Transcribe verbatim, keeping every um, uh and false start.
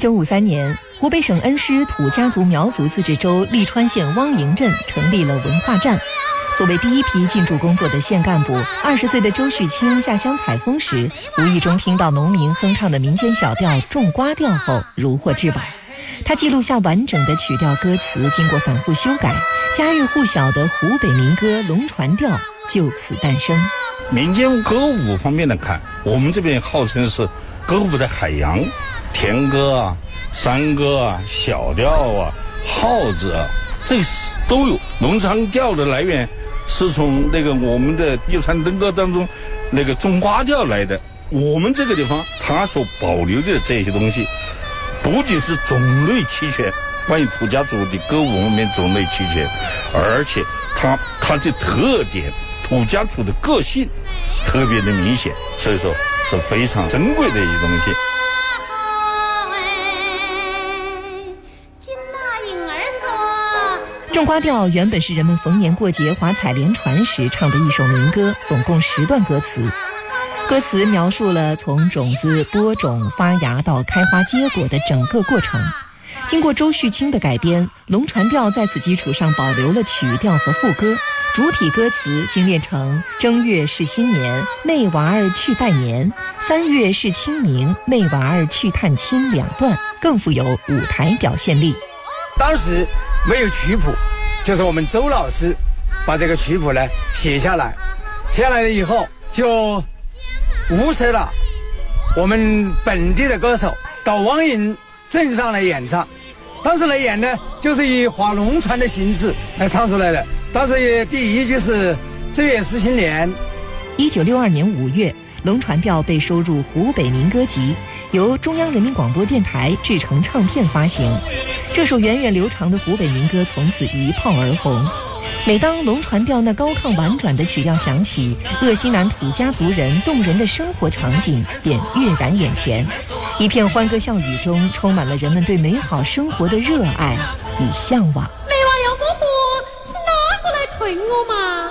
九五三年，湖北省恩施土家族苗族自治州利川县汪营镇成立了文化站。作为第一批进驻工作的县干部，二十岁的周旭清下乡采风时，无意中听到农民哼唱的民间小调《种瓜调》后，如获至宝。他记录下完整的曲调歌词，经过反复修改，家喻户晓的湖北民歌《龙船调》就此诞生。 民间歌舞方面的看，我们这边号称是歌舞的海洋，田歌啊、山歌啊、小调啊、号子啊，这都有。龙船调的来源是从那个我们的叶川灯歌当中那个种瓜调来的。我们这个地方它所保留的这些东西，不仅是种类齐全，关于土家族的歌舞方面种类齐全，而且它它的特点、土家族的个性特别的明显，所以说是非常珍贵的一些东西。 种瓜调原本是人们逢年过节划采莲船时唱的一首民歌，总共十段歌词。歌词描述了从种子播种发芽到开花结果的整个过程。经过周旭清的改编，龙船调在此基础上保留了曲调和副歌，主体歌词精炼成正月是新年，妹娃儿去拜年，三月是清明，妹娃儿去探亲两段，更富有舞台表现力。 当时没有曲谱，就是我们周老师把这个曲谱呢写下来，写下来了以后就物色了我们本地的歌手到汪营镇上来演唱。当时来演呢，就是以划龙船的形式来唱出来的。当时第一句是正月是新年。 一九六二年五月，龙船调被收入湖北民歌集，由中央人民广播电台制成唱片发行。这首源远流长的湖北民歌从此一炮而红。每当龙船调那高亢婉转的曲调响起，鄂西南土家族人动人的生活场景便跃然眼前。一片欢歌笑语中，充满了人们对美好生活的热爱与向往。 没娃要过河，是哪个来推我嘛？